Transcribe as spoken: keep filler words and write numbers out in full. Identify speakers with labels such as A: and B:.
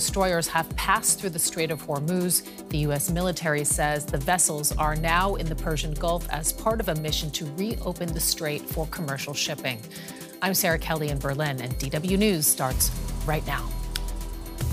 A: destroyers have passed through the Strait of Hormuz. The U S military says the vessels are now in the Persian Gulf as part of a mission to reopen the strait for commercial shipping. I'm Sarah Kelly in Berlin, and D W News starts right now.